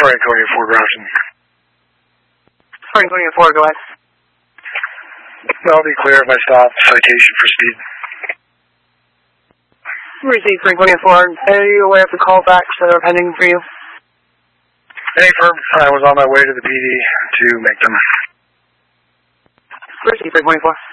Franconia 4 Grafton. Franconia 4, go ahead. I'll be clear of my stop. Citation for speed. Receive Franconia 4. Are you aware of the callbacks that are pending for you? Any firm, I was on my way to the PD to make them. Receive Franconia 4.